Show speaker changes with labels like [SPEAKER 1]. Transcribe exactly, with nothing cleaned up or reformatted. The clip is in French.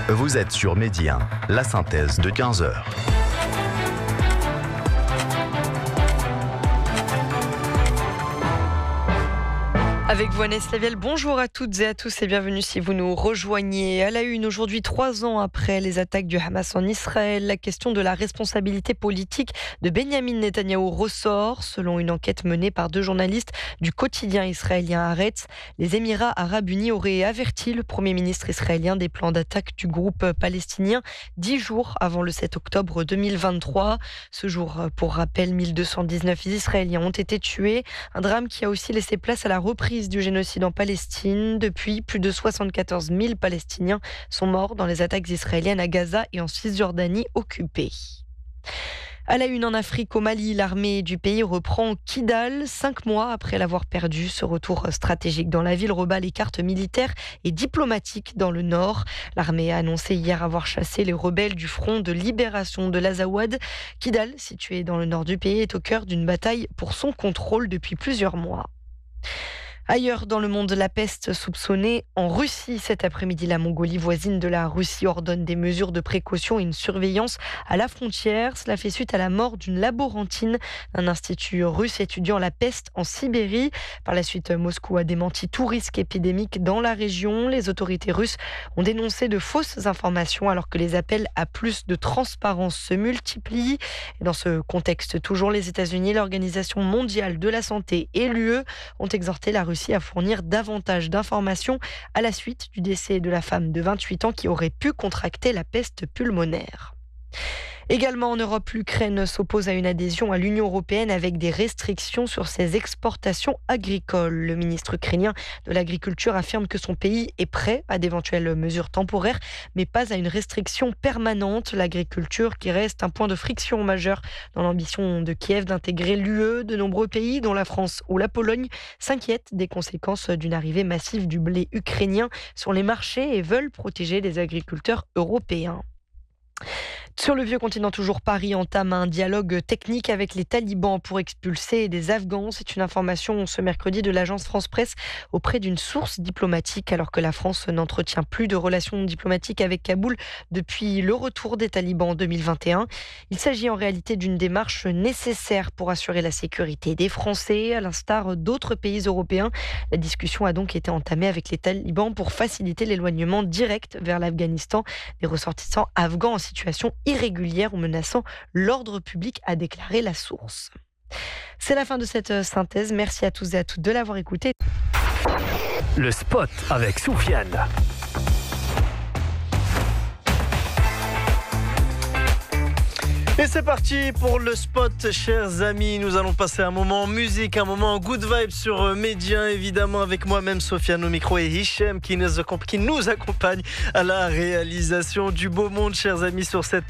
[SPEAKER 1] Vous êtes sur Midi un, la synthèse de quinze heures.
[SPEAKER 2] Avec vous, Annès Lavielle, bonjour à toutes et à tous et bienvenue si vous nous rejoignez. À la une, aujourd'hui, trois ans après les attaques du Hamas en Israël, la question de la responsabilité politique de Benyamin Netanyahou ressort. Selon une enquête menée par deux journalistes du quotidien israélien Haaretz, les Émirats arabes unis auraient averti le Premier ministre israélien des plans d'attaque du groupe palestinien dix jours avant le sept octobre deux mille vingt-trois. Ce jour, pour rappel, mille deux cent dix-neuf Israéliens ont été tués. Un drame qui a aussi laissé place à la reprise du génocide en Palestine. Depuis, plus de soixante-quatorze mille Palestiniens sont morts dans les attaques israéliennes à Gaza et en Cisjordanie occupée. À la une en Afrique, au Mali, l'armée du pays reprend Kidal. Cinq mois après l'avoir perdu, ce retour stratégique dans la ville rebat les cartes militaires et diplomatiques dans le nord. L'armée a annoncé hier avoir chassé les rebelles du front de libération de l'Azawad. Kidal, situé dans le nord du pays, est au cœur d'une bataille pour son contrôle depuis plusieurs mois. Ailleurs dans le monde, la peste soupçonnée en Russie. Cet après-midi, la Mongolie voisine de la Russie ordonne des mesures de précaution et une surveillance à la frontière. Cela fait suite à la mort d'une laborantine d'un institut russe étudiant la peste en Sibérie. Par la suite, Moscou a démenti tout risque épidémique dans la région. Les autorités russes ont dénoncé de fausses informations alors que les appels à plus de transparence se multiplient. Et dans ce contexte, toujours les États-Unis, l'Organisation mondiale de la santé et l'U E ont exhorté la Russie à fournir davantage d'informations à la suite du décès de la femme de vingt-huit ans qui aurait pu contracter la peste pulmonaire. Également en Europe, l'Ukraine s'oppose à une adhésion à l'Union européenne avec des restrictions sur ses exportations agricoles. Le ministre ukrainien de l'Agriculture affirme que son pays est prêt à d'éventuelles mesures temporaires, mais pas à une restriction permanente. L'agriculture qui reste un point de friction majeur dans l'ambition de Kiev d'intégrer l'U E. De nombreux pays, dont la France ou la Pologne, s'inquiètent des conséquences d'une arrivée massive du blé ukrainien sur les marchés et veulent protéger les agriculteurs européens. Sur le vieux continent, toujours, Paris entame un dialogue technique avec les talibans pour expulser des Afghans. C'est une information ce mercredi de l'agence France-Presse auprès d'une source diplomatique, alors que la France n'entretient plus de relations diplomatiques avec Kaboul depuis le retour des talibans en deux mille vingt et un. Il s'agit en réalité d'une démarche nécessaire pour assurer la sécurité des Français, à l'instar d'autres pays européens. La discussion a donc été entamée avec les talibans pour faciliter l'éloignement direct vers l'Afghanistan des ressortissants afghans en situation irrégulière ou menaçant l'ordre public, a déclaré la source. C'est la fin de cette synthèse. Merci à tous et à toutes de l'avoir écouté.
[SPEAKER 3] Le spot avec Soufiane.
[SPEAKER 4] Et c'est parti pour le spot, chers amis. Nous allons passer un moment en musique, un moment good vibe sur Midi un, évidemment, avec moi-même, Sofiane au micro, et Hichem qui nous, qui nous accompagne à la réalisation du beau monde, chers amis, sur cette